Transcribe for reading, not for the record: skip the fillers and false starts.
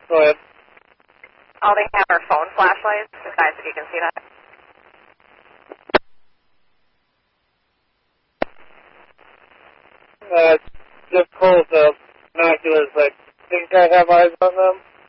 Go ahead. All they have are phone flashlights. It's nice if you can see that. It's difficult with the binoculars, but think I have eyes on them?